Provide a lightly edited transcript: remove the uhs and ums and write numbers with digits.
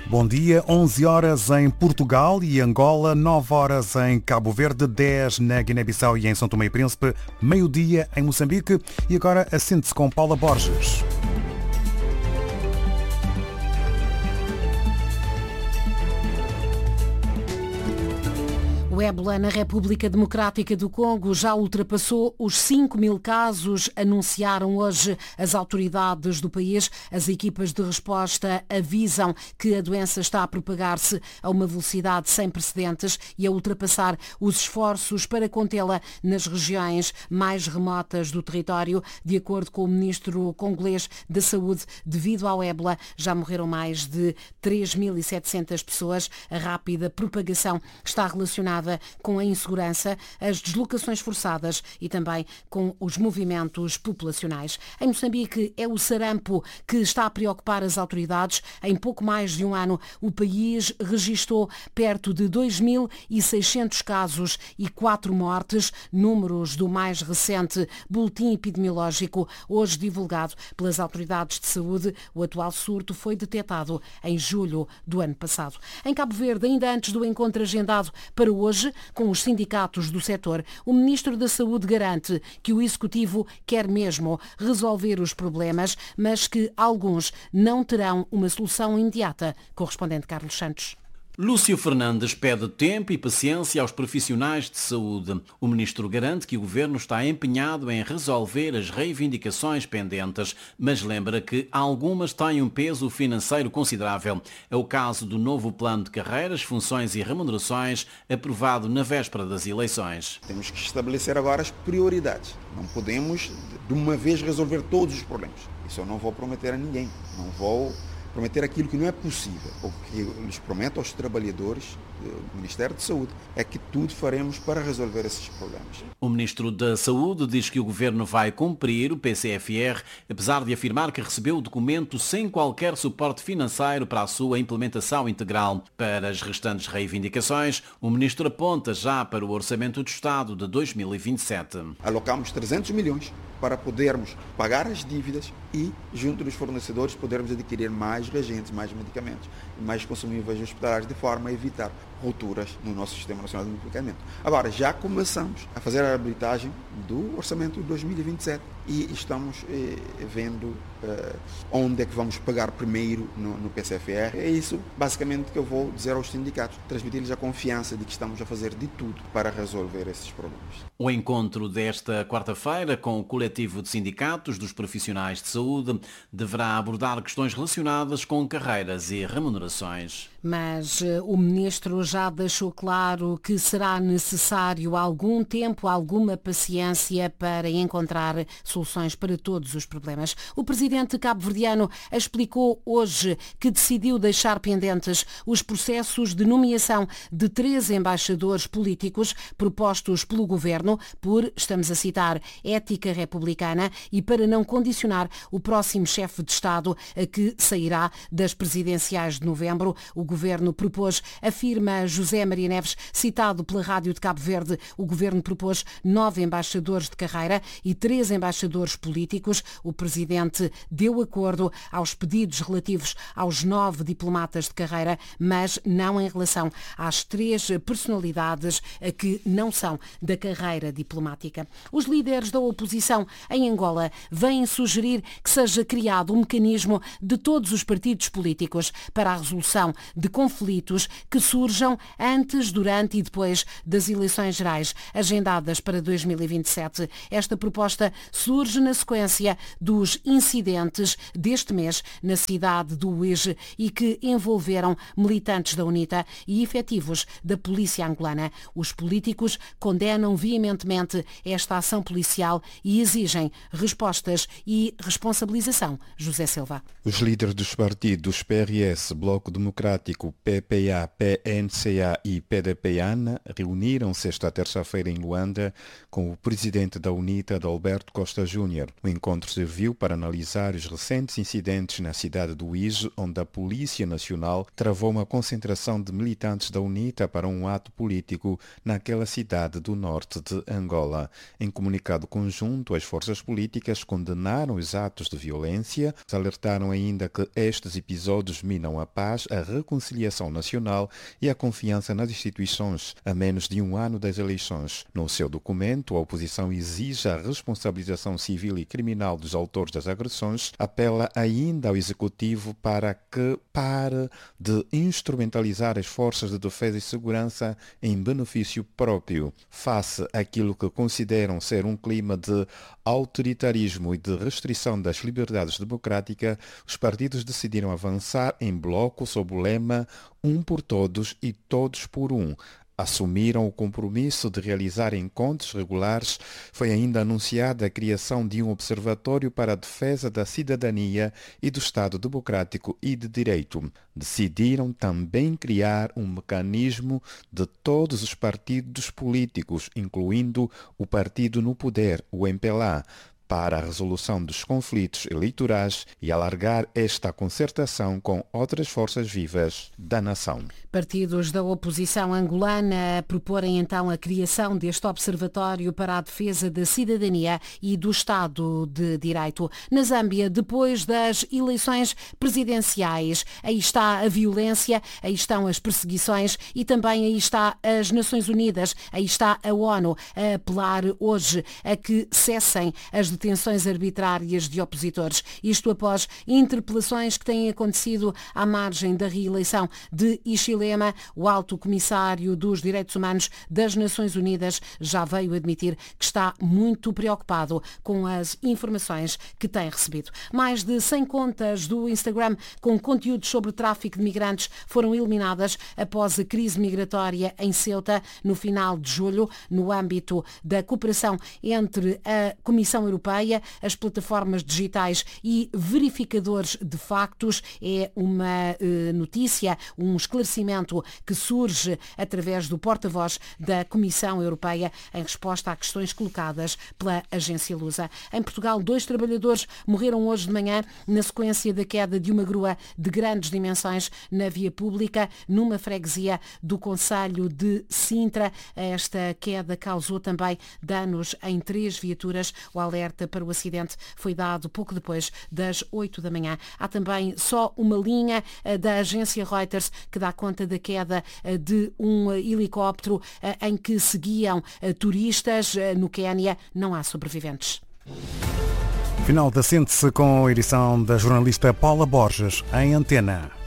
Bom dia, 11 horas em Portugal e Angola, 9 horas em Cabo Verde, 10 na Guiné-Bissau e em São Tomé e Príncipe, meio-dia em Moçambique e agora assente-se com Paula Borges. O ébola na República Democrática do Congo já ultrapassou os 5.000 casos, anunciaram hoje as autoridades do país. As equipas de resposta avisam que a doença está a propagar-se a uma velocidade sem precedentes e a ultrapassar os esforços para contê-la nas regiões mais remotas do território. De acordo com o ministro congolês da Saúde, devido ao ébola, já morreram mais de 3.700 pessoas. A rápida propagação está relacionada com a insegurança, as deslocações forçadas e também com os movimentos populacionais. Em Moçambique é o sarampo que está a preocupar as autoridades. Em pouco mais de um ano, o país registrou perto de 2.600 casos e 4 mortes, números do mais recente boletim epidemiológico, hoje divulgado pelas autoridades de saúde. O atual surto foi detectado em julho do ano passado. Em Cabo Verde, ainda antes do encontro agendado para hoje, com os sindicatos do setor, o Ministro da Saúde garante que o Executivo quer mesmo resolver os problemas, mas que alguns não terão uma solução imediata. Correspondente Carlos Santos. Lúcio Fernandes pede tempo e paciência aos profissionais de saúde. O ministro garante que o governo está empenhado em resolver as reivindicações pendentes, mas lembra que algumas têm um peso financeiro considerável. É o caso do novo plano de carreiras, funções e remunerações aprovado na véspera das eleições. Temos que estabelecer agora as prioridades. Não podemos de uma vez resolver todos os problemas. Isso eu não vou prometer a ninguém. Não vou prometer aquilo que não é possível. O que lhes prometo aos trabalhadores do Ministério da Saúde é que tudo faremos para resolver esses problemas. O Ministro da Saúde diz que o Governo vai cumprir o PCFR, apesar de afirmar que recebeu o documento sem qualquer suporte financeiro para a sua implementação integral. Para as restantes reivindicações, o Ministro aponta já para o Orçamento do Estado de 2027. Alocamos 300 milhões para podermos pagar as dívidas e, junto dos fornecedores, podermos adquirir mais reagentes, mais medicamentos e mais consumíveis hospitalares, de forma a evitar rupturas no nosso Sistema Nacional de Medicamento. Agora, já começamos a fazer a habilitagem do Orçamento de 2027 e estamos vendo onde é que vamos pagar primeiro no PCFR. É isso, basicamente, que eu vou dizer aos sindicatos, transmitir-lhes a confiança de que estamos a fazer de tudo para resolver esses problemas. O encontro desta quarta-feira com o coletivo de sindicatos dos profissionais de saúde deverá abordar questões relacionadas com carreiras e remunerações. Mas o ministro já deixou claro que será necessário algum tempo, alguma paciência para encontrar soluções para todos os problemas. O presidente cabo-verdiano explicou hoje que decidiu deixar pendentes os processos de nomeação de 3 embaixadores políticos propostos pelo governo por, estamos a citar, ética republicana e para não condicionar o próximo chefe de Estado a que sairá das presidenciais de novembro. O governo propôs, afirma José Maria Neves, citado pela Rádio de Cabo Verde, o governo propôs 9 embaixadores de carreira e 3 embaixadores políticos. O presidente deu acordo aos pedidos relativos aos 9 diplomatas de carreira, mas não em relação às 3 personalidades que não são da carreira diplomática. Os líderes da oposição em Angola vêm sugerir que seja criado um mecanismo de todos os partidos políticos para a resolução de conflitos que surjam antes, durante e depois das eleições gerais agendadas para 2027. Esta proposta surge na sequência dos incidentes deste mês na cidade do Uíge e que envolveram militantes da UNITA e efetivos da polícia angolana. Os políticos condenam veementemente esta ação policial e exigem respostas e responsabilização. José Silva. Os líderes dos partidos PRS, Bloco Democrático, PPA, PNCA e PDPAN reuniram-se esta terça-feira em Luanda com o presidente da UNITA, Adalberto Costa Júnior. O encontro serviu para analisar os recentes incidentes na cidade do Uíge, onde a Polícia Nacional travou uma concentração de militantes da UNITA para um ato político naquela cidade do norte de Angola. Em comunicado conjunto, as forças políticas condenaram os atos de violência, alertaram ainda que estes episódios minam a paz, a reconciliação nacional e a confiança nas instituições, a menos de um ano das eleições. No seu documento, a oposição exige a responsabilização civil e criminal dos autores das agressões, apela ainda ao Executivo para que pare de instrumentalizar as forças de defesa e segurança em benefício próprio, face àquilo que consideram ser um clima de autoritarismo e de restrição das liberdades democráticas. Os partidos decidiram avançar em bloco sob o lema "Um por todos e todos por um". Assumiram o compromisso de realizar encontros regulares. Foi ainda anunciada a criação de um observatório para a defesa da cidadania e do Estado democrático e de direito. Decidiram também criar um mecanismo de todos os partidos políticos, incluindo o partido no poder, o MPLA, para a resolução dos conflitos eleitorais e alargar esta concertação com outras forças vivas da nação. Partidos da oposição angolana proporem então a criação deste observatório para a defesa da cidadania e do Estado de Direito. Na Zâmbia, depois das eleições presidenciais, aí está a violência, aí estão as perseguições e também aí está as Nações Unidas, aí está a ONU a apelar hoje a que cessem as detenções arbitrárias de opositores. Isto após interpelações que têm acontecido à margem da reeleição de Hichilema. O alto comissário dos Direitos Humanos das Nações Unidas já veio admitir que está muito preocupado com as informações que tem recebido. Mais de 100 contas do Instagram com conteúdos sobre tráfico de migrantes foram eliminadas após a crise migratória em Ceuta no final de julho, no âmbito da cooperação entre a Comissão Europeia, as plataformas digitais e verificadores de factos. É uma notícia, um esclarecimento que surge através do porta-voz da Comissão Europeia em resposta a questões colocadas pela agência Lusa. Em Portugal, 2 trabalhadores morreram hoje de manhã na sequência da queda de uma grua de grandes dimensões na via pública, numa freguesia do concelho de Sintra. Esta queda causou também danos em 3 viaturas. O alerta para o acidente foi dado pouco depois das 8 da manhã. Há também só uma linha da agência Reuters que dá conta da queda de um helicóptero em que seguiam turistas no Quénia. Não há sobreviventes. Final da síntese com a edição da jornalista Paula Borges, em Antena.